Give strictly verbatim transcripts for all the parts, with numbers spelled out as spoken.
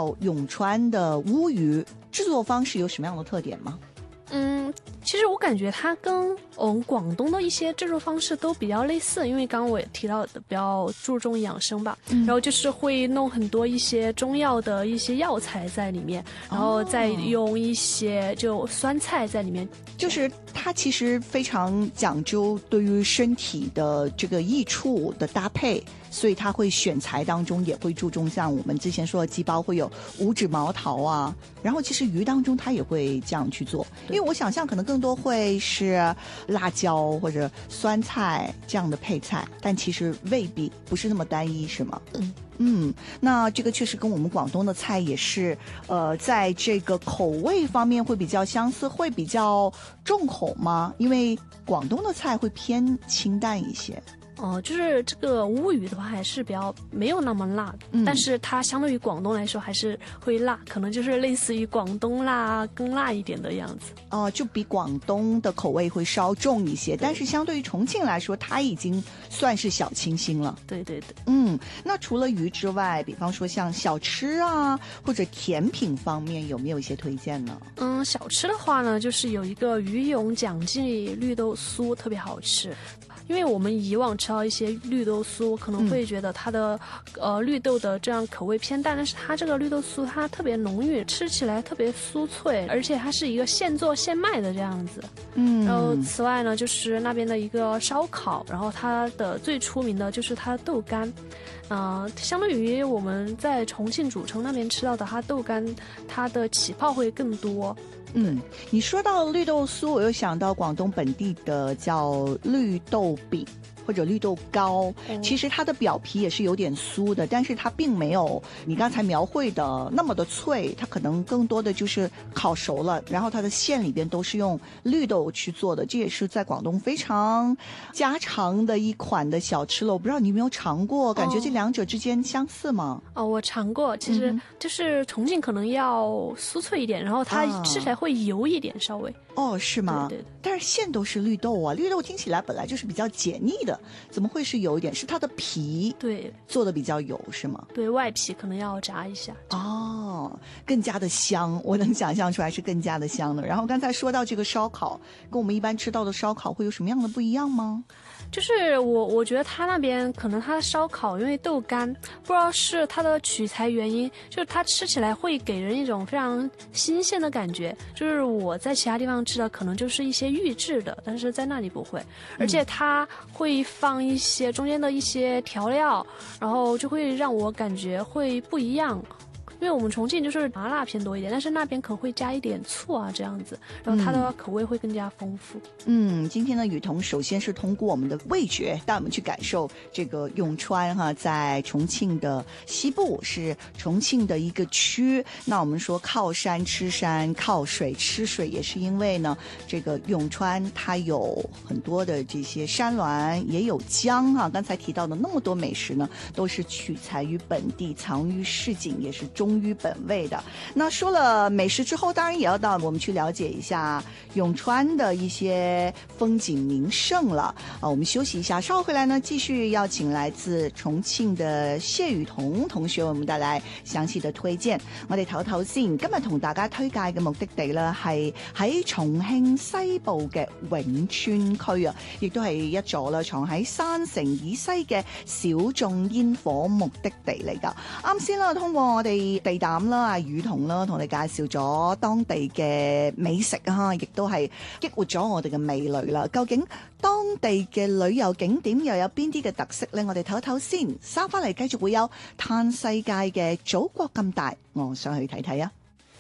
叫永川的乌鱼，制作方式有什么样的特点吗？ 嗯，其实我感觉它跟我们广东的一些制作方式都比较类似，因为刚刚我也提到的比较注重养生吧，嗯、然后就是会弄很多一些中药的一些药材在里面，然后再用一些就酸菜在里面， 就是它其实非常讲究对于身体的这个益处的搭配。所以它会选材当中也会注重像我们之前说的鸡煲会有五指毛桃啊，然后其实鱼当中它也会这样去做，因为我想象可能更多会是辣椒或者酸菜这样的配菜，但其实未必不是那么单一，是吗？ 嗯嗯，那这个确实跟我们广东的菜也是呃在这个口味方面会比较相似，会比较重口吗？因为广东的菜会偏清淡一些。 哦、呃，就是这个乌鱼的话还是比较没有那么辣的、嗯、但是它相对于广东来说还是会辣，可能就是类似于广东辣更辣一点的样子。 哦、呃，就比广东的口味会稍重一些，但是相对于重庆来说它已经算是小清新了。 对对对。 嗯，那除了鱼之外，比方说像小吃啊或者甜品方面有没有一些推荐呢？ 嗯，小吃的话呢，就是有一个鱼永奖记绿豆酥特别好吃。因为我们以往吃到一些绿豆酥，可能会觉得它的、嗯、呃绿豆的这样口味偏淡，但是它这个绿豆酥它特别浓郁，吃起来特别酥脆，而且它是一个现做现卖的这样子。嗯，然后此外呢，就是那边的一个烧烤，然后它的最出名的就是它的豆干。呃，相对于我们在重庆主城那边吃到的，它豆干它的起泡会更多。 嗯，你说到绿豆酥，我又想到广东本地的叫绿豆饼或者绿豆糕、嗯、其实它的表皮也是有点酥的，但是它并没有你刚才描绘的那么的脆，它可能更多的就是烤熟了，然后它的馅里边都是用绿豆去做的，这也是在广东非常家常的一款的小吃了。我不知道你有没有尝过，感觉这两者之间相似吗？ 哦，我尝过，其实就是重庆可能要酥脆一点，然后它吃起来会油一点稍微。 哦，是吗？ 对对对。 但是馅都是绿豆啊，绿豆听起来本来就是比较解腻的，怎么会是油一点？是它的皮对做的比较油是吗？ 对，外皮可能要炸一下。 哦，更加的香，我能想象出来是更加的香的。然后刚才说到这个烧烤，跟我们一般吃到的烧烤会有什么样的不一样吗？ 就是我我觉得他那边可能他的烧烤因为豆干，不知道是它的取材原因，就是它吃起来会给人一种非常新鲜的感觉，就是我在其他地方吃的可能就是一些预制的，但是在那里不会，而且它会放一些中间的一些调料，然后就会让我感觉会不一样。因为我们重庆就是麻辣偏多一点，但是那边可能会加一点醋啊这样子，然后它的口味会更加丰富。 嗯，今天呢，雨桐首先是通过我们的味觉带我们去感受这个永川哈，在重庆的西部，是重庆的一个区。那我们说靠山吃山，靠水吃水，也是因为呢，这个永川它有很多的这些山峦，也有江哈。刚才提到的那么多美食呢，都是取材于本地，藏于市井，也是忠于本味的。那说了美食之后，当然也要到我们去了解一下永川的一些风景名胜了啊。我们休息一下，稍后回来呢，继续邀请来自重庆的謝雨桐同學為我們帶來詳細的推薦。我哋唞唞先，今日同大家推介嘅目的地呢，係喺重慶西部嘅永川區啊，亦都係一座啦藏喺山城以西嘅小眾煙火目的地嚟㗎。啱先啦，通過我哋地膽啦，阿雨桐啦，同你介紹咗當地嘅美食啊，亦都係激活咗我哋嘅味蕾啦。究竟當地嘅旅遊景點又有邊啲嘅特色呢？我哋唞一唞先，收翻嚟繼續會有嘆世界嘅祖國咁大，我想去睇睇啊！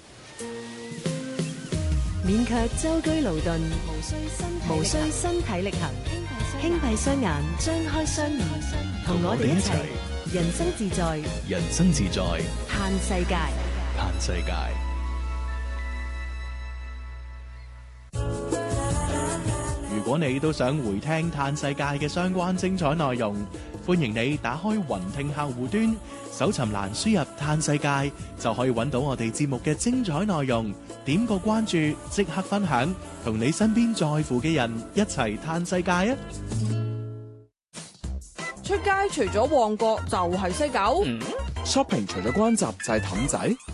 免卻舟車勞頓，無需身體力行，輕閉雙眼，張開雙耳，同我哋一齊人生自在， 人生自在， 嘆世界， 嘆世界。如果你都想回聽嘆世界嘅相關精彩內容，歡迎你打開雲聽客戶端，搜尋欄輸入嘆世界，就可以揾到我哋節目嘅精彩內容。點個關注，即刻分享，同你身邊在乎嘅人一齊嘆世界啊！ 出街除咗旺角就係西九。 嗯，shopping 除咗關閘就係氹仔。